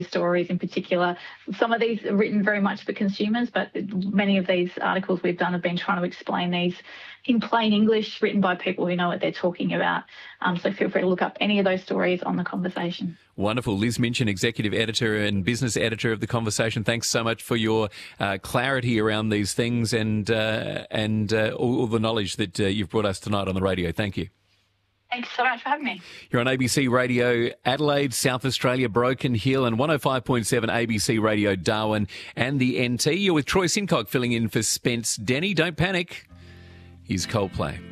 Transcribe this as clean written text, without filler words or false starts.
stories in particular. Some of these are written very much for consumers, but many of these articles we've done have been trying to explain these in plain English, written by people who know what they're talking about. So feel free to look up any of those stories on The Conversation. Wonderful. Liz Minchin, Executive Editor and Business Editor of The Conversation. Thanks so much for your clarity around these things and all the knowledge that you've brought us tonight on the radio. Thank you. Thanks so much for having me. You're on ABC Radio Adelaide, South Australia, Broken Hill, and 105.7 ABC Radio Darwin and the NT. You're with Troy Sincock filling in for Spence Denny. Don't panic. Here's Coldplay.